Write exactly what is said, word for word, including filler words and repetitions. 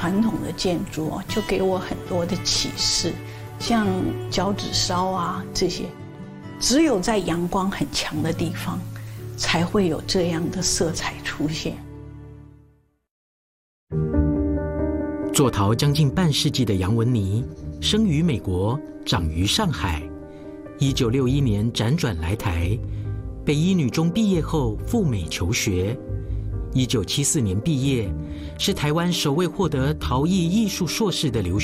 传统的建筑哦，就给我很多的启示，像脚趾烧啊这些，只有在阳光很强的地方，才会有这样的色彩出现。 做陶将近半世纪的杨文妮，生于美国，长于上海。一九六一年辗转来台，北一女中毕业后赴美求学。一九七四年毕业，是台湾首位获得陶艺艺术硕士的留学